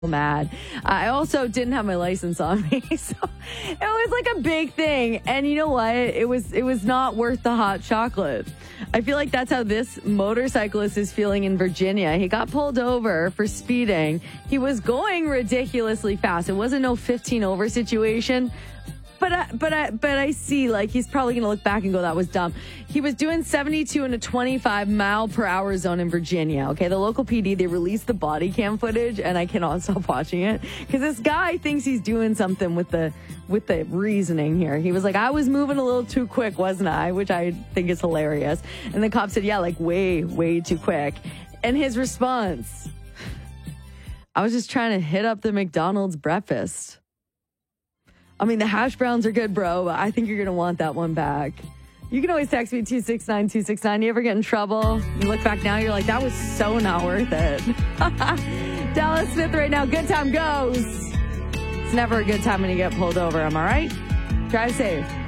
mad. I also didn't have my license on me, so it was like a big thing. And you know what? It was not worth the hot chocolate. I feel like that's how this motorcyclist is feeling in Virginia. He got pulled over for speeding. He was going ridiculously fast. It wasn't no 15 over situation. But I see, like, he's probably going to look back and go, that was dumb. He was doing 72 in a 25 mile per hour zone in Virginia. Okay, the local PD, they released the body cam footage, and I cannot stop watching it because this guy thinks he's doing something with the reasoning here. He was like, I was moving a little too quick, wasn't I? Which I think is hilarious. And the cop said, yeah, like way too quick. And his response, I was just trying to hit up the McDonald's breakfast. I mean, the hash browns are good, bro, but I think you're going to want that one back. You can always text me 269-269. You ever get in trouble? You look back now, you're like, that was so not worth it. Dallas Smith right now, good time goes. It's never a good time when you get pulled over, am I right? Drive safe.